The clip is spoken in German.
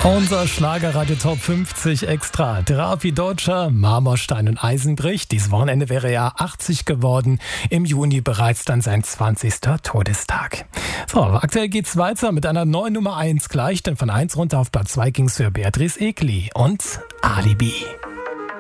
Unser Schlagerradio Top 50 Extra. Therapie Deutscher, Marmorstein und Eisenbrich. Dieses Wochenende wäre er 80 geworden. Im Juni bereits dann sein 20. Todestag. So, aber aktuell geht's weiter mit einer neuen Nummer 1 gleich, denn von 1 runter auf Platz 2 ging's für Beatrice Egli und Alibi.